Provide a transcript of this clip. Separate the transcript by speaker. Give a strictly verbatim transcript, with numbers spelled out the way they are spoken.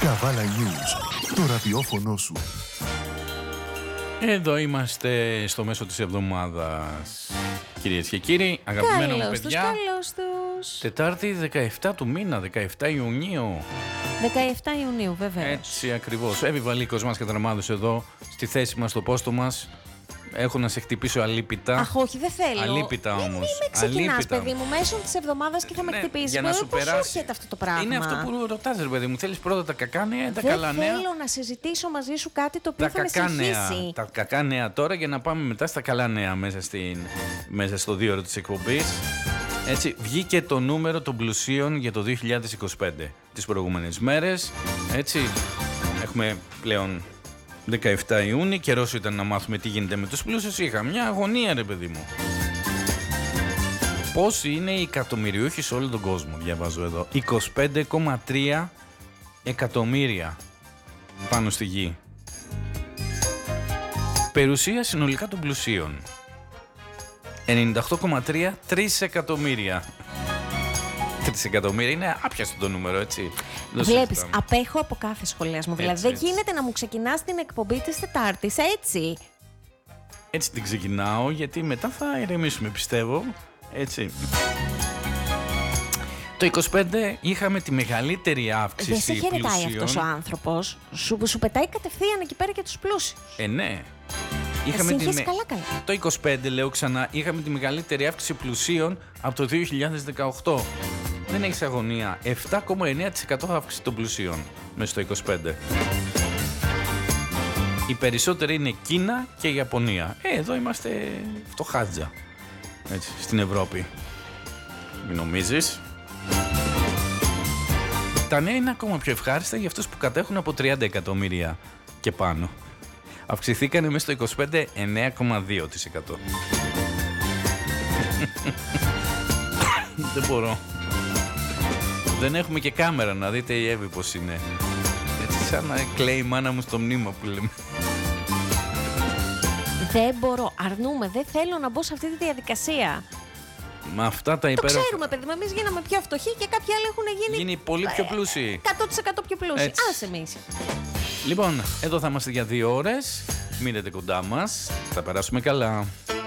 Speaker 1: Καβάλα News, το ραδιόφωνο σου.
Speaker 2: Εδώ είμαστε στο μέσο της εβδομάδας, κυρίες και κύριοι, αγαπημένα μου παιδιά.
Speaker 3: Καλώς τους.
Speaker 2: Τετάρτη δεκαεφτά του μήνα, δεκαεφτά Ιουνίου.
Speaker 3: δεκαεφτά Ιουνίου, βέβαια.
Speaker 2: Έτσι ακριβώς. Εύη Βαλίκος μας και Δραμάδος εδώ, στη θέση μας, στο πόστο μας. Έχω να σε χτυπήσω αλίπητα.
Speaker 3: Αχ, όχι, δεν θέλω.
Speaker 2: Αλίπητα όμως.
Speaker 3: Μην με ξεκινάς,
Speaker 2: Αλίπητα.
Speaker 3: παιδί μου, μέσω της εβδομάδας και θα με
Speaker 2: Ναι,
Speaker 3: χτυπήσεις.
Speaker 2: για να σου
Speaker 3: Πώς
Speaker 2: περάσει.
Speaker 3: έρχεται αυτό το πράγμα.
Speaker 2: Είναι αυτό που ρωτάς, ρε παιδί μου. Θέλεις πρώτα τα κακά νέα, τα
Speaker 3: δεν
Speaker 2: καλά νέα.
Speaker 3: θέλω να συζητήσω μαζί σου κάτι το οποίο
Speaker 2: Τα
Speaker 3: θα με
Speaker 2: κακά, νέα,
Speaker 3: συγχύσει.
Speaker 2: τα κακά νέα τώρα για να πάμε μετά στα καλά νέα μέσα, στην, μέσα στο δύο ώρο της εκπομπής. Έτσι, βγήκε το νούμερο των πλουσίων για το δύο χιλιάδες είκοσι πέντε τις προηγούμενες μέρες. Έτσι, έχουμε πλέον δεκαεφτά Ιούνιου, καιρός ήταν να μάθουμε τι γίνεται με τους πλούσιους. Είχα μια αγωνία, ρε παιδί μου. Πόσοι είναι οι εκατομμυριούχοι σε όλο τον κόσμο, διαβάζω εδώ. είκοσι πέντε κόμμα τρία εκατομμύρια πάνω στη γη. Περιουσία συνολικά των πλουσίων ενενήντα οκτώ κόμμα τρία τρισεκατομμύρια. Τρισεκατομμύρια είναι άπιαστο το νούμερο, έτσι.
Speaker 3: Βλέπεις, απέχω από κάθε σχολιασμό. Δηλαδή,
Speaker 2: Έτσι,
Speaker 3: δεν
Speaker 2: έτσι.
Speaker 3: γίνεται να μου ξεκινάς την εκπομπή της Τετάρτης έτσι.
Speaker 2: Έτσι την ξεκινάω, γιατί μετά θα ηρεμήσουμε, πιστεύω. Έτσι. Το είκοσι πέντε είχαμε τη μεγαλύτερη αύξηση
Speaker 3: Δεν σε χαιρετάει
Speaker 2: πλουσίων.
Speaker 3: αυτός ο άνθρωπος. Σου, σου πετάει κατευθείαν εκεί πέρα και τους πλούσιους.
Speaker 2: Ε, ναι.
Speaker 3: Εσύ είχες
Speaker 2: με-
Speaker 3: καλά καλά.
Speaker 2: Το είκοσι πέντε, λέω ξανά, είχαμε τη μεγαλύτερη αύξηση πλουσίων από το δύο χιλιάδες δεκαοκτώ. Δεν έχεις αγωνία. επτά κόμμα εννέα τοις εκατό αύξηση των πλουσίων μέσα στο είκοσι πέντε. Οι περισσότεροι είναι Κίνα και Ιαπωνία. Ε, εδώ είμαστε φτωχάτζα. Έτσι, στην Ευρώπη. Μην νομίζεις. Τα νέα είναι ακόμα πιο ευχάριστα για αυτούς που κατέχουν από τριάντα εκατομμύρια και πάνω. Αυξηθήκανε μέσα στο είκοσι πέντε εννέα κόμμα δύο τοις εκατό. Δεν μπορώ. Δεν έχουμε και κάμερα να δείτε η Εύη πως είναι. Έτσι σαν να κλαίει η μάνα μου στο μνήμα που λέμε.
Speaker 3: Δεν μπορώ, αρνούμε, δεν θέλω να μπω σε αυτή τη διαδικασία.
Speaker 2: Με αυτά τα
Speaker 3: Το
Speaker 2: υπέροχα.
Speaker 3: ξέρουμε, παιδί μου, εμείς γίναμε πιο φτωχοί και κάποιοι άλλοι έχουν γίνει
Speaker 2: Γίνει πολύ πιο πλούσιοι.
Speaker 3: εκατό τοις εκατό πιο πλούσιοι.
Speaker 2: Έτσι.
Speaker 3: Άσε εμείς.
Speaker 2: Λοιπόν, εδώ θα είμαστε για δύο ώρες. Μείνετε κοντά μας. Θα περάσουμε καλά.